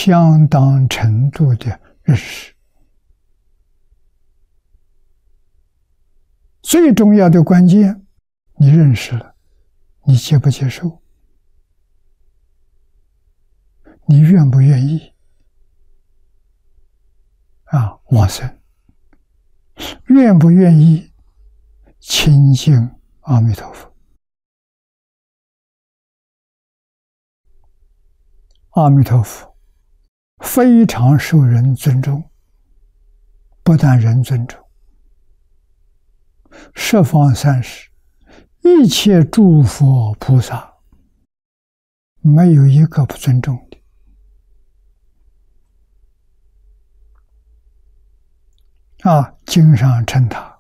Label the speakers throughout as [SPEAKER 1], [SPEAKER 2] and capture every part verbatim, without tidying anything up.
[SPEAKER 1] 相当程度的认识。最重要的关键，你认识了，你接不接受？你愿不愿意？啊，往生，愿不愿意亲近阿弥陀佛？阿弥陀佛非常受人尊重，不但人尊重，十方三世一切诸佛菩萨没有一个不尊重的。啊，经上称他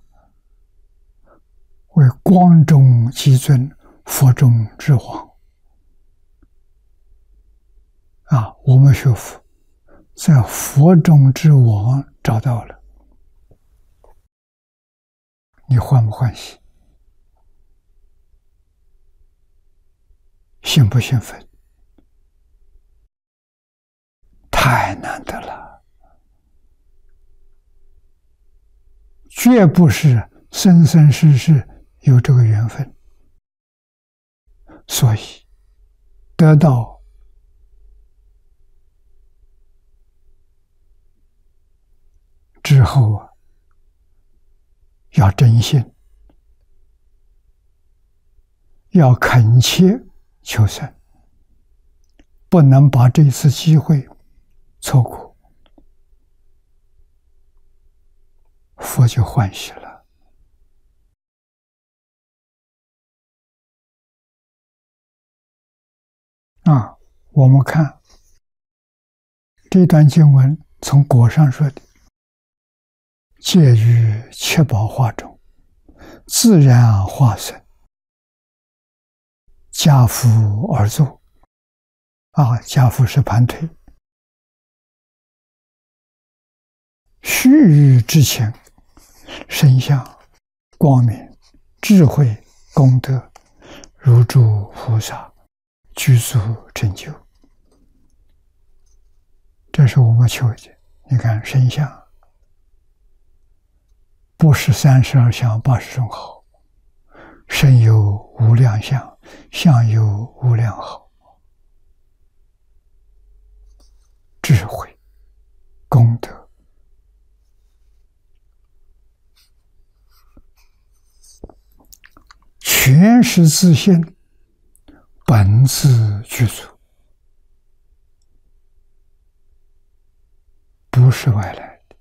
[SPEAKER 1] 为光中极尊，佛中之王。啊，我们学佛在佛中之王找到了，你欢不欢喜？兴不兴奋？太难得了，绝不是生生世世有这个缘分，所以得到之后啊，要真心，要恳切求生，不能把这次机会错过，佛就欢喜了。啊，我们看这段经文，从果上说的，介于七宝化中，自然化身，家父而坐。啊，家父是盘腿，须臾之前，身相、光明、智慧、功德，如诸菩萨具足成就。这是我们求的。你看身相，不是三十二相八十种好，身有无量相，相有无量好。智慧、功德，全是自性，本自具足，不是外来的。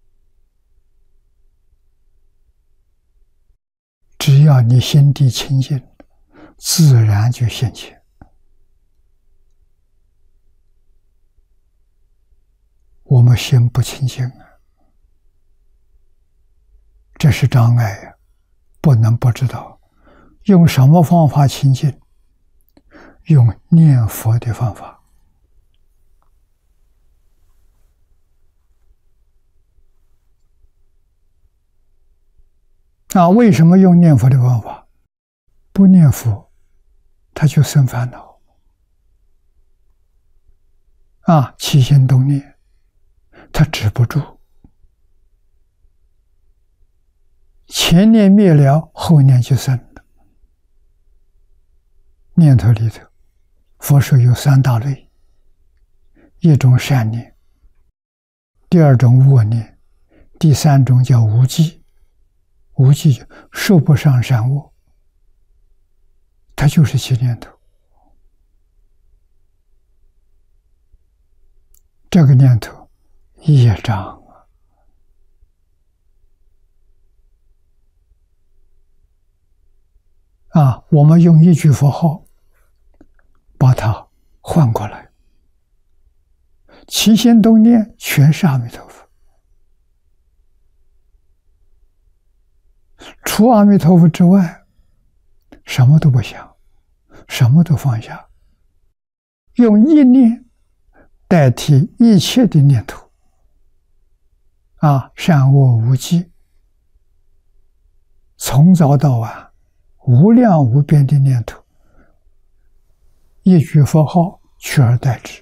[SPEAKER 1] 只要你心地清净，自然就现前。我们心不清净啊，这是障碍呀，不能不知道。用什么方法清净？用念佛的方法。那为什么用念佛的方法？不念佛，他就生烦恼。啊，起心动念。他止不住，前念灭了，后念就生了。念头里头，佛说有三大类：一种善念，第二种恶念，第三种叫无记。无记说不上善恶，它就是起念头。这个念头业障啊！我们用一句佛号把它换过来，起心动念全是阿弥陀佛，除阿弥陀佛之外，什么都不想，什么都放下，用一念代替一切的念头。啊，善恶无记，从早到晚，无量无边的念头，一句佛号取而代之。